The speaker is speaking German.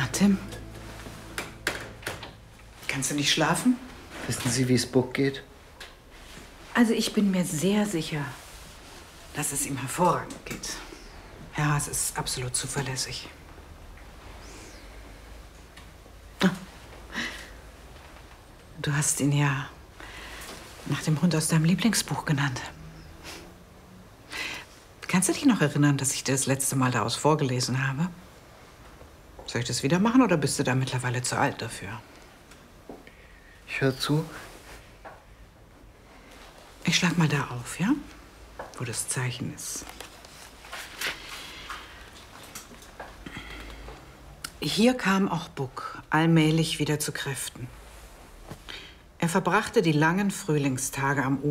Na, Tim. Kannst du nicht schlafen? Wissen Sie, wie es Buck geht? Also ich bin mir sehr sicher, dass es ihm hervorragend geht. Ja, es ist absolut zuverlässig. Du hast ihn ja nach dem Hund aus deinem Lieblingsbuch genannt. Kannst du dich noch erinnern, dass ich dir das letzte Mal daraus vorgelesen habe? Soll ich das wieder machen oder bist du da mittlerweile zu alt dafür? Ich höre zu. Ich schlag mal da auf, ja? Wo das Zeichen ist. Hier kam auch Buck allmählich wieder zu Kräften. Er verbrachte die langen Frühlingstage am